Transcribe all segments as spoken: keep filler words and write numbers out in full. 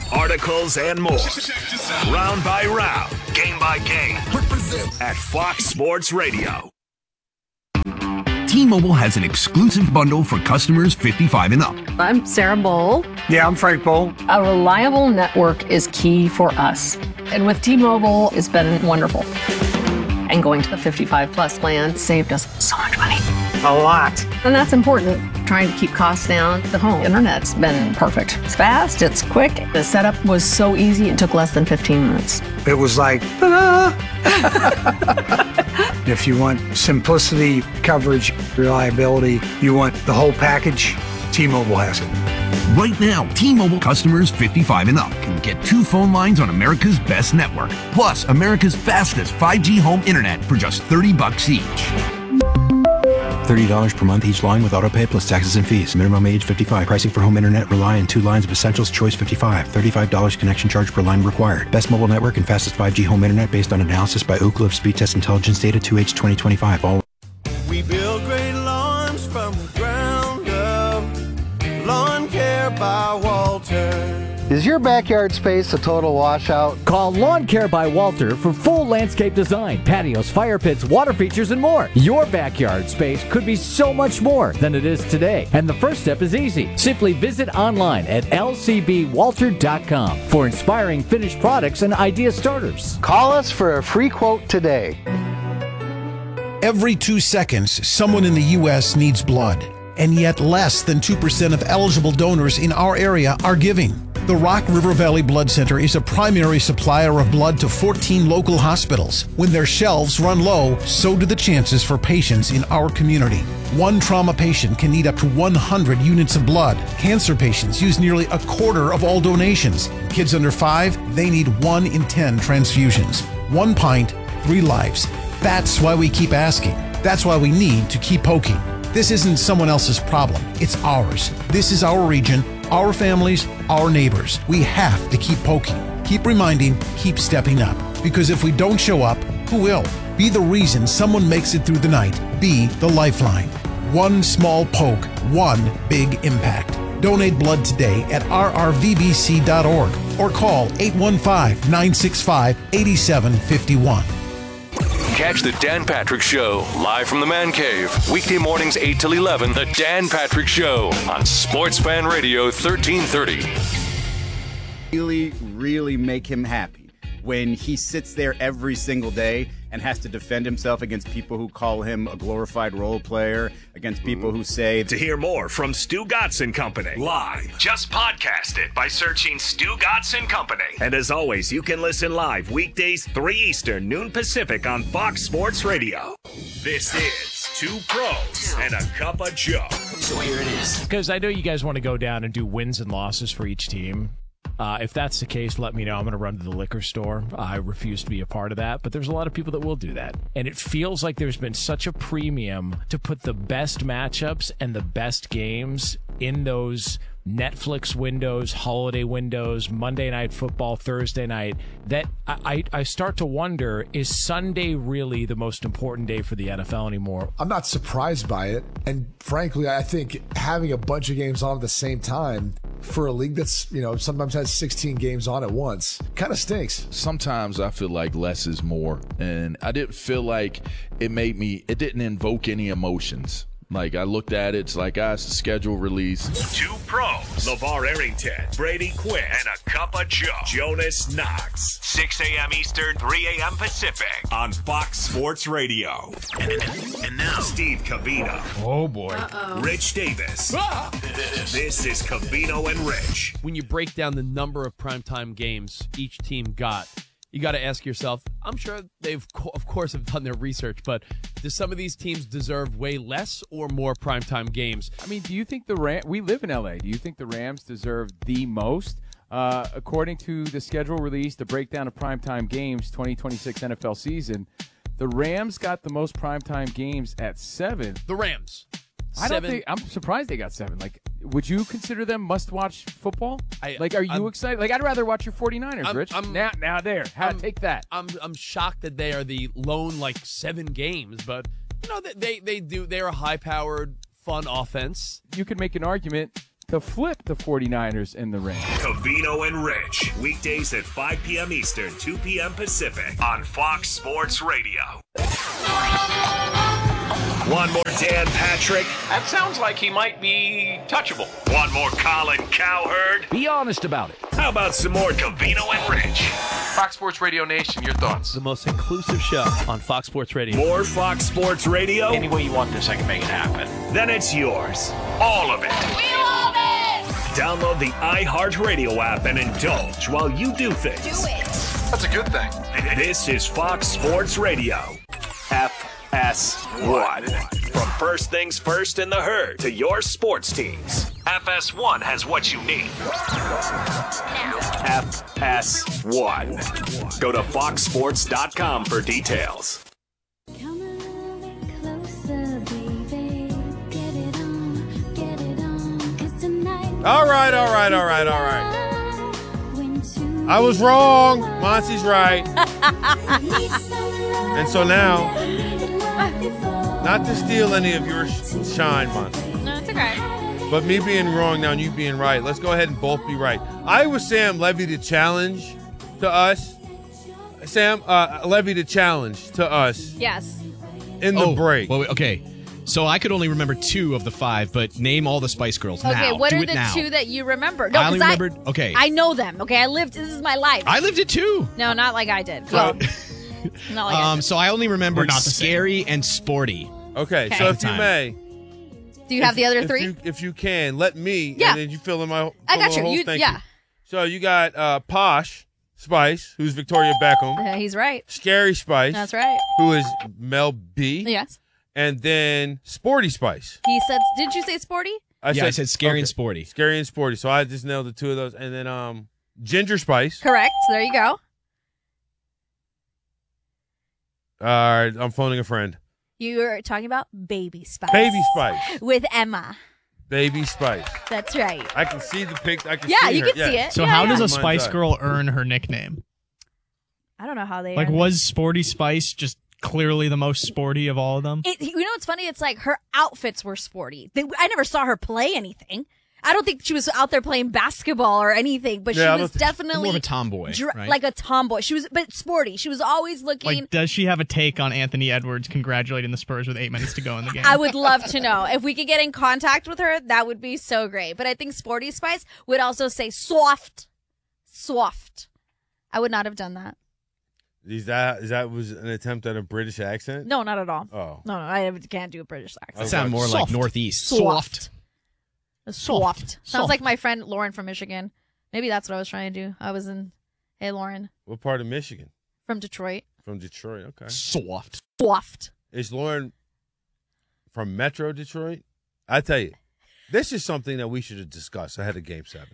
articles, and more. Round by round, game by game, at Fox Sports Radio. T-Mobile has an exclusive bundle for customers fifty-five and up. I'm Sarah Bowl. Yeah, I'm Frank Bowl. A reliable network is key for us. And with T-Mobile, it's been wonderful. And going to the fifty-five plus plan saved us so much money. A lot. And that's important. Trying to keep costs down. The home internet's been perfect. It's fast, it's quick. The setup was so easy, it took less than fifteen minutes. It was like, ta-da! If you want simplicity, coverage, reliability, you want the whole package, T-Mobile has it. Right now, T-Mobile customers fifty-five and up can get two phone lines on America's best network, plus America's fastest five G home internet for just thirty bucks each. thirty dollars per month each line with autopay plus taxes and fees. Minimum age fifty-five. Pricing for home internet rely on two lines of Essentials Choice fifty-five. thirty-five dollars connection charge per line required. Best mobile network and fastest five G home internet based on analysis by Ookla of Speed Test Intelligence data two H twenty twenty-five. All we build great lawns from the ground up. Lawn Care by Walter. Is your backyard space a total washout? Call Lawn Care by Walter for full landscape design, patios, fire pits, water features, and more. Your backyard space could be so much more than it is today. And the first step is easy. Simply visit online at L C B walter dot com for inspiring finished products and idea starters. Call us for a free quote today. Every two seconds, someone in the U S needs blood. And yet less than two percent of eligible donors in our area are giving. The Rock River Valley Blood Center is a primary supplier of blood to fourteen local hospitals. When their shelves run low, so do the chances for patients in our community. One trauma patient can need up to one hundred units of blood. Cancer patients use nearly a quarter of all donations. Kids under five, they need one in ten transfusions. One pint, three lives. That's why we keep asking. That's why we need to keep poking. This isn't someone else's problem. It's ours. This is our region, our families, our neighbors. We have to keep poking, keep reminding, keep stepping up. Because if we don't show up, who will? Be the reason someone makes it through the night. Be the lifeline. One small poke, one big impact. Donate blood today at r r v b c dot org or call eight one five, nine six five, eight seven five one. Catch the Dan Patrick Show live from the Man Cave. Weekday mornings eight till eleven. The Dan Patrick Show on Sports Fan Radio thirteen thirty. Really, really make him happy when he sits there every single day and has to defend himself against people who call him a glorified role player, against people who say... To hear more from Stu Gatz and Company live, just podcast it by searching Stu Gatz and Company. And as always, you can listen live weekdays three Eastern, noon Pacific on Fox Sports Radio. This is Two Pros and a Cup of Joe. So here it is. Because I know you guys want to go down and do wins and losses for each team. Uh, if that's the case, let me know. I'm going to run to the liquor store. I refuse to be a part of that, but there's a lot of people that will do that. And it feels like there's been such a premium to put the best matchups and the best games in those Netflix windows, holiday windows, Monday Night Football, Thursday night, that I, I, I start to wonder, is Sunday really the most important day for the N F L anymore? I'm not surprised by it. And frankly, I think having a bunch of games on at the same time for a league that's, you know, sometimes has sixteen games on at once kind of stinks. Sometimes I feel like less is more. And I didn't feel like it made me, it didn't invoke any emotions. Like, I looked at it, it's like, ah, it's a schedule release. Two Pros, LeVar Arrington, Brady Quinn, and a Cup of Joe, Jonas Knox. six a.m. Eastern, three a.m. Pacific on Fox Sports Radio. And, and now, Steve Covino. Oh, boy. Uh-oh. Rich Davis. Ah! This is Covino and Rich. When you break down the number of primetime games each team got, you got to ask yourself, I'm sure they've, of course, have done their research, but do some of these teams deserve way less or more primetime games? I mean, do you think the Ram- we live in L A, do you think the Rams deserve the most? Uh, according to the schedule release, the breakdown of primetime games, twenty twenty-six N F L season, the Rams got the most primetime games at seven. The Rams. I Seven. don't think, I'm surprised they got seven. Like, would you consider them must-watch football? I, like, are you I'm, excited? Like, I'd rather watch your 49ers, I'm, Rich. I'm, now, now there. How, I'm, take that. I'm I'm shocked that they are the lone, like, seven games, but, you know, they, they do, they're a high-powered, fun offense. You could make an argument to flip the 49ers and the Rams. Covino and Rich, weekdays at five p.m. Eastern, two p.m. Pacific on Fox Sports Radio. One more Dan Patrick. That sounds like he might be touchable. One more Colin Cowherd. Be honest about it. How about some more Covino and Rich? Fox Sports Radio Nation, your thoughts? The most inclusive show on Fox Sports Radio. More Fox Sports Radio? Any way you want this, I can make it happen. Then it's yours. All of it. We love it! Download the iHeartRadio app and indulge while you do things. Do it. That's a good thing. This is Fox Sports Radio. F S one. From first things first in the herd to your sports teams, F S one has what you need. F S one. Go to fox sports dot com for details. All right, all right, all right, all right. I was wrong. Monty's right. And so now, not to steal any of your shine, Monty. No, it's okay. But me being wrong now and you being right, let's go ahead and both be right. Iowa Sam levied a challenge to us. Sam uh, levied a challenge to us. Yes. In the oh, break. Well, okay. So I could only remember two of the five, but name all the Spice Girls Okay, now. what Do are it the now. two that you remember? No, I only 'cause remembered. Okay. I know them. Okay, I lived. This is my life. I lived it too. No, not like I did. Well, not like I Um, so I only remembered We're not the Scary and Sporty. Okay, Okay. so At if the you time. may. Do you have the other if three? You, if you can, let me, Yeah. and then you fill in my I fill got in you. the holes. You- Thank yeah. So you got uh, Posh Spice, who's Victoria Beckham. Yeah, he's right. Scary Spice. That's right. Who is Mel B. Yes. And then Sporty Spice. He said, "Did you say sporty?" Yeah, I said Scary and Sporty. Scary and Sporty. So I just nailed the two of those. And then um, Ginger Spice. Correct. So there you go. All right, I'm phoning a friend. You were talking about Baby Spice. Baby Spice. With Emma. Baby Spice. That's right. I can see the pic. I can Yeah, see you her. can see it. So Yeah, how yeah. does a Mine's Spice up. Girl earn her nickname? I don't know how they Like, earned it. was Sporty Spice just clearly the most sporty of all of them? It, you know what's funny? It's like her outfits were sporty. They, I never saw her play anything. I don't think she was out there playing basketball or anything, but Yeah, I she was don't think- definitely more of a tomboy, dr- right? like a tomboy. She was, but sporty. She was always looking. Like, does she have a take on Anthony Edwards congratulating the Spurs with eight minutes to go in the game? I would love to know. If we could get in contact with her, that would be so great. But I think Sporty Spice would also say soft. Soft. I would not have done that. Is that is that was an attempt at a British accent? No, not at all. Oh. No, no, I can't do a British accent. That sound more like Soft. Northeast. Soft. Soft. Sounds Soft. like my friend Lauren from Michigan. Maybe that's what I was trying to do. I was in, hey, Lauren, What part of Michigan? from Detroit. From Detroit. Okay. Soft. Soft. Is Lauren from Metro Detroit? I tell you, this is something that we should have discussed ahead of Game Seven,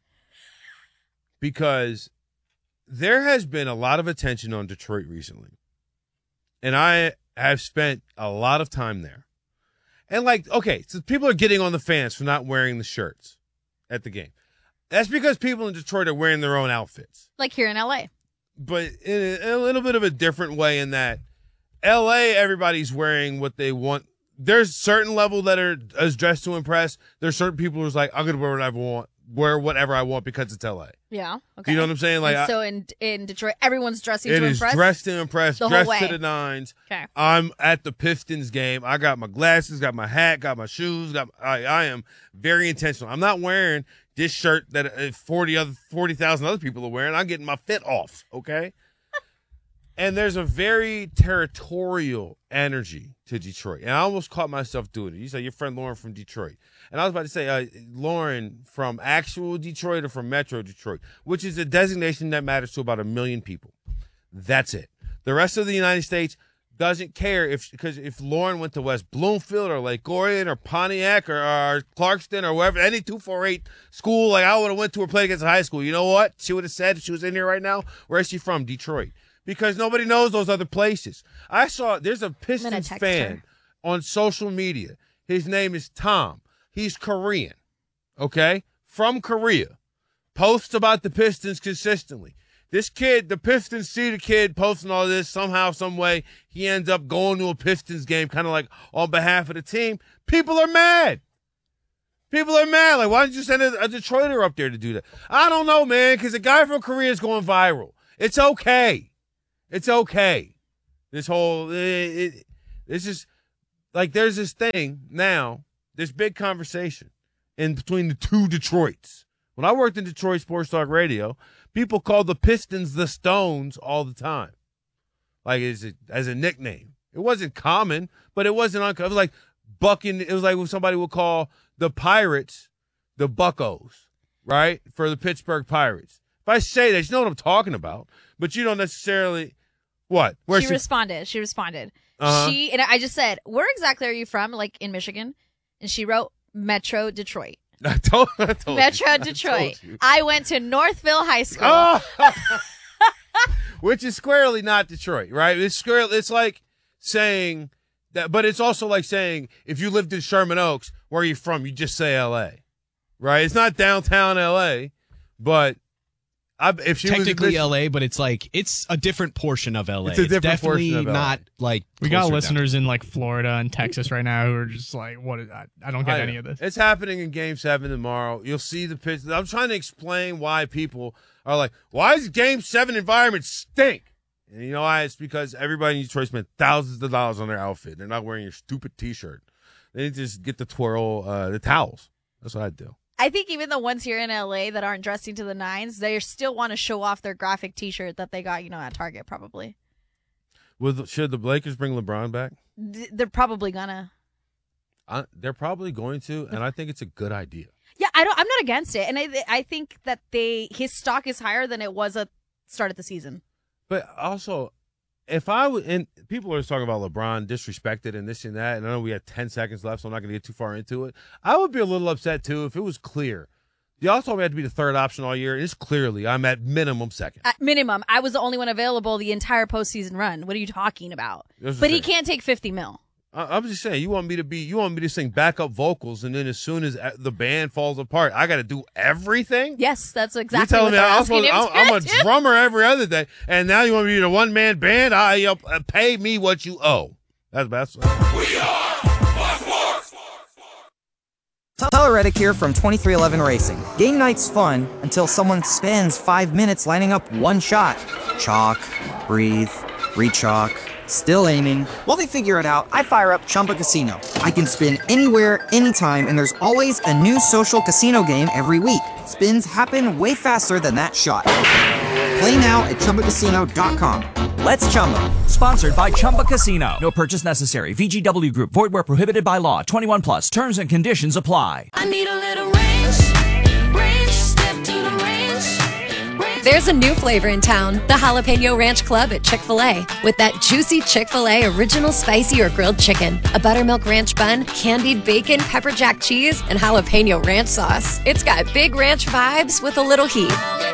because there has been a lot of attention on Detroit recently, and I have spent a lot of time there. And like, okay, so people are getting on the fans for not wearing the shirts at the game. That's because people in Detroit are wearing their own outfits, Like here in L A. but in a, in a little bit of a different way in that L A, everybody's wearing what they want. There's certain level that are as dressed to impress. There's certain people who's like, I'm going to wear whatever I want, wear whatever I want because it's L A. Yeah. Okay. Do you know what I'm saying? Like, And I- so in in Detroit, everyone's dressing It to is impress. dressed to impress, the whole dressed way. to the nines. Okay. I'm at the Pistons game. I got my glasses, got my hat, got my shoes. Got I, I am very intentional. I'm not wearing this shirt that uh, forty other forty thousand other people are wearing. I'm getting my fit off. Okay. And there's a very territorial energy to Detroit. And I almost caught myself doing it. You said your friend Lauren from Detroit. And I was about to say, uh, Lauren from actual Detroit or from Metro Detroit, which is a designation that matters to about a million people. That's it. The rest of the United States doesn't care if, because if Lauren went to West Bloomfield or Lake Orion or Pontiac or, or Clarkston or wherever, any two forty-eight school, like I would have went to or played against a high school, you know what? She would have said if she was in here right now, where's she from? Detroit. Because nobody knows those other places. I saw, there's a Pistons text fan her. on social media. His name is Tom. He's Korean, okay? From Korea. Posts about the Pistons consistently. This kid, the Pistons see the kid posting all this. Somehow, some way, he ends up going to a Pistons game, kind of like on behalf of the team. People are mad. People are mad. Like, why didn't you send a, a Detroiter up there to do that? I don't know, man, because the guy from Korea is going viral. It's okay. It's okay. This whole, it, it, this is, like, there's this thing now, this big conversation in between the two Detroits. When I worked in Detroit Sports Talk Radio, people called the Pistons the Stones all the time. Like, as a, as a nickname. It wasn't common, but it wasn't uncommon. It was like bucking, it was like when somebody would call the Pirates the Buccos, right? For the Pittsburgh Pirates. If I say that, you know what I'm talking about, but you don't necessarily, what? Where's she, she responded. She responded. Uh-huh. She, and I just said, where exactly are you from? Like in Michigan? And she wrote Metro Detroit. I told, I told Metro you. Detroit. I, I went to Northville High School. Oh! Which is squarely not Detroit, right? It's squarely, it's like saying that, but it's also like saying if you lived in Sherman Oaks, where are you from? You just say L A, right? It's not downtown L A, but I, if she technically was L A, but it's like it's a different portion of L A. It's a different definitely portion of L A. Not like We got closer listeners in like Florida and Texas right now who are just like, "What is that? I don't get I any know. of this." It's happening in Game Seven tomorrow. You'll see the pitch. I'm trying to explain why people are like, "Why does Game Seven environment stink?" And you know why? It's because everybody in Detroit spent thousands of dollars on their outfit. They're not wearing your stupid T-shirt. They need to just get the twirl, uh, the towels. That's what I do. I think even the ones here in L A that aren't dressing to the nines, they still want to show off their graphic T-shirt that they got, you know, at Target probably. With should the Lakers bring LeBron back? Th- They're probably gonna. I, they're probably going to, and I think it's a good idea. Yeah, I don't. I'm not against it, and I I think that they his stock is higher than it was at start of the season. But also, if I would, and people are talking about LeBron disrespected and this and that, and I know we have ten seconds left, so I'm not going to get too far into it. I would be a little upset too if it was clear. The All-Star had to be the third option all year. It's clearly I'm at minimum second. At minimum, I was the only one available the entire postseason run. What are you talking about? That's But he the thing. can't take fifty mil. I, I'm just saying, you want me to be, you want me to sing backup vocals, and then as soon as the band falls apart, I got to do everything? Yes, that's exactly You're telling what me they're I'm, asking supposed, him I'm, to I'm a do. drummer every other day, and now you want me to be the one man band? I uh, pay me what you owe. That's that's. We are Tyler Reddick here from twenty-three eleven Racing. Game night's fun until someone spends five minutes lining up one shot. Chalk, breathe, re-chalk, still aiming. While they figure it out, I fire up Chumba Casino. I can spin anywhere, anytime, and there's always a new social casino game every week. Spins happen way faster than that shot. Play now at Chumba Casino dot com. Let's Chumba. Sponsored by Chumba Casino. No purchase necessary. V G W Group. Void where prohibited by law. twenty-one plus. Terms and conditions apply. I need a little range, range, step to the range, range. There's a new flavor in town, the Jalapeno Ranch Club at Chick-fil-A. With that juicy Chick-fil-A original spicy or grilled chicken, a buttermilk ranch bun, candied bacon, pepper jack cheese, and jalapeno ranch sauce. It's got big ranch vibes with a little heat.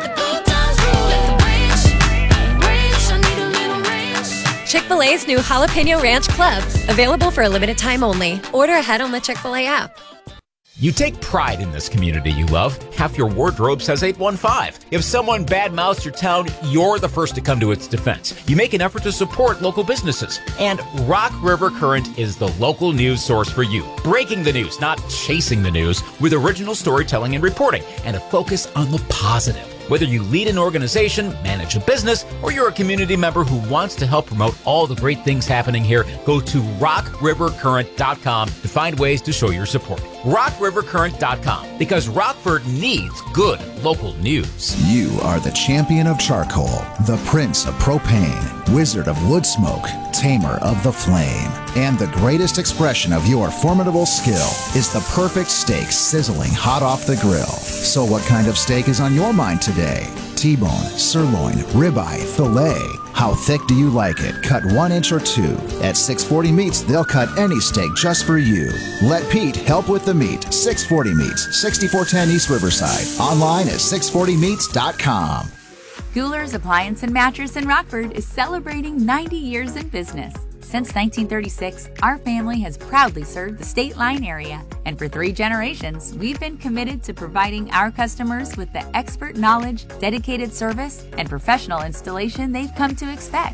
Chick-fil-A's new Jalapeno Ranch Club. Available for a limited time only. Order ahead on the Chick-fil-A app. You take pride in this community you love. Half your wardrobe says eight one five. If someone badmouths your town, you're the first to come to its defense. You make an effort to support local businesses. And Rock River Current is the local news source for you. Breaking the news, not chasing the news, with original storytelling and reporting, and a focus on the positive. Whether you lead an organization, manage a business, or you're a community member who wants to help promote all the great things happening here, go to rock river current dot com to find ways to show your support. rock river current dot com, because Rockford needs good local news. You are the champion of charcoal, the prince of propane, wizard of wood smoke, tamer of the flame, and the greatest expression of your formidable skill is the perfect steak sizzling hot off the grill. So what kind of steak is on your mind today? T-bone, sirloin, ribeye, filet. How thick do you like it? Cut one inch or two. At six forty Meats, they'll cut any steak just for you. Let Pete help with the meat. six forty Meats, sixty-four ten East Riverside. Online at six forty meats dot com. Guler's Appliance and Mattress in Rockford is celebrating ninety years in business. Since nineteen thirty-six, our family has proudly served the State Line area, and for three generations, we've been committed to providing our customers with the expert knowledge, dedicated service, and professional installation they've come to expect.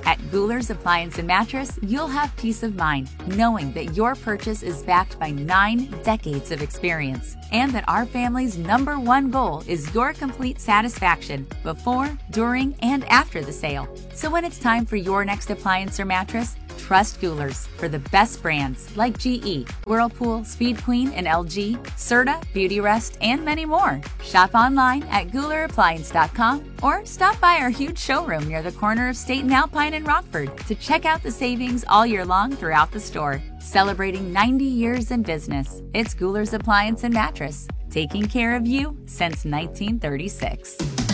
At Goular's Appliance and Mattress, you'll have peace of mind knowing that your purchase is backed by nine decades of experience and that our family's number one goal is your complete satisfaction before, during, and after the sale. So when it's time for your next appliance or mattress, trust Goular's for the best brands like G E, Whirlpool, Speed Queen, and L G, Serta, Beautyrest, and many more. Shop online at Goular Appliance dot com or stop by our huge showroom near the corner of State and Alpine in Rockford to check out the savings all year long throughout the store. Celebrating ninety years in business, it's Goular's Appliance and Mattress, taking care of you since nineteen thirty-six.